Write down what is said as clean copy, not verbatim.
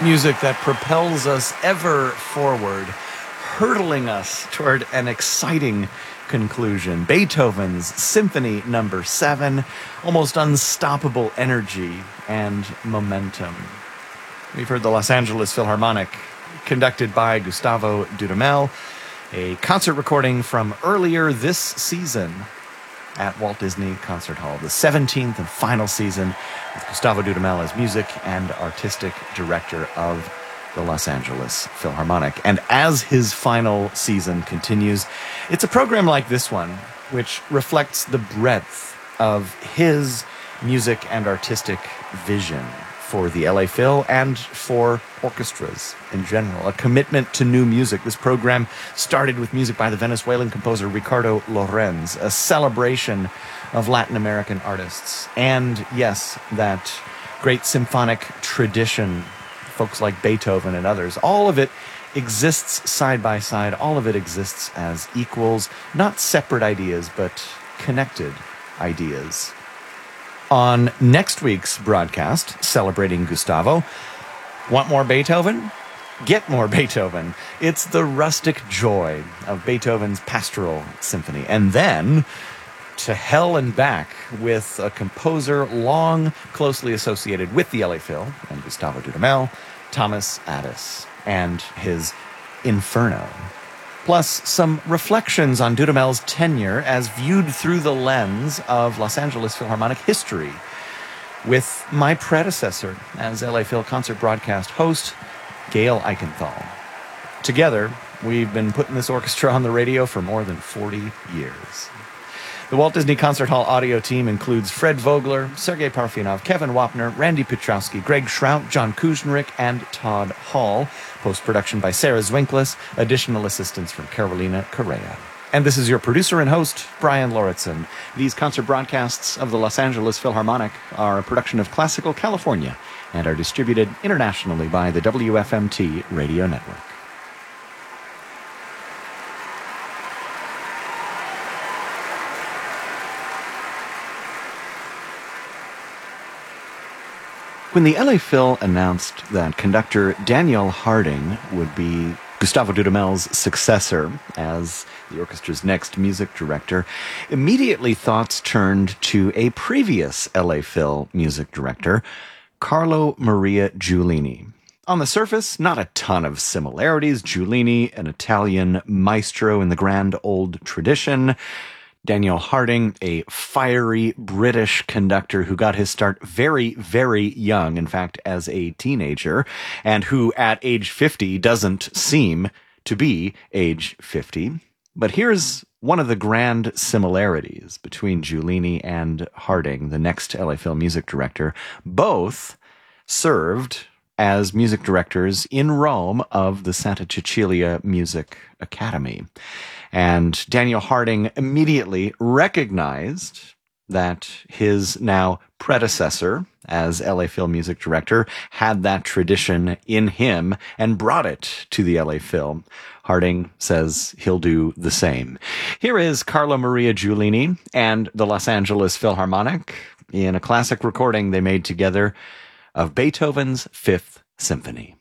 Music that propels us ever forward, hurtling us toward an exciting conclusion. Beethoven's Symphony No. 7, almost unstoppable energy and momentum. We've heard the Los Angeles Philharmonic, conducted by Gustavo Dudamel, a concert recording from earlier this season at Walt Disney Concert Hall, the 17th and final season, with Gustavo Dudamel as music and artistic director of the Los Angeles Philharmonic. And as his final season continues, it's a program like this one, which reflects the breadth of his music and artistic vision for the LA Phil and for orchestras in general. A commitment to new music. This program started with music by the Venezuelan composer Ricardo Lorenz, a celebration of Latin American artists. And yes, that great symphonic tradition, folks like Beethoven and others, all of it exists side by side. All of it exists as equals, not separate ideas, but connected ideas. On next week's broadcast, celebrating Gustavo, want more Beethoven? Get more Beethoven. It's the rustic joy of Beethoven's Pastoral Symphony. And then to hell and back with a composer long closely associated with the LA Phil and Gustavo Dudamel, Thomas Addis, and his Inferno. Plus, some reflections on Dudamel's tenure as viewed through the lens of Los Angeles Philharmonic history with my predecessor as LA Phil concert broadcast host, Gail Eichenthal. Together, we've been putting this orchestra on the radio for more than 40 years. The Walt Disney Concert Hall audio team includes Fred Vogler, Sergei Parfenov, Kevin Wapner, Randy Petrowski, Greg Schraut, John Kuznerick, and Todd Hall. Post-production by Sarah Zwinklis. Additional assistance from Carolina Correa. And this is your producer and host, Brian Lauritsen. These concert broadcasts of the Los Angeles Philharmonic are a production of Classical California and are distributed internationally by the WFMT Radio Network. When the LA Phil announced that conductor Daniel Harding would be Gustavo Dudamel's successor as the orchestra's next music director, immediately thoughts turned to a previous LA Phil music director, Carlo Maria Giulini. On the surface, not a ton of similarities. Giulini, an Italian maestro in the grand old tradition. Daniel Harding, a fiery British conductor who got his start very, very young, in fact, as a teenager, and who at age 50 doesn't seem to be age 50. But here's one of the grand similarities between Giulini and Harding, the next LA Phil music director. Both served as music directors in Rome of the Santa Cecilia Music Academy. And Daniel Harding immediately recognized that his now predecessor as LA Phil music director had that tradition in him and brought it to the LA Phil. Harding says he'll do the same. Here is Carlo Maria Giulini and the Los Angeles Philharmonic in a classic recording they made together of Beethoven's Fifth Symphony.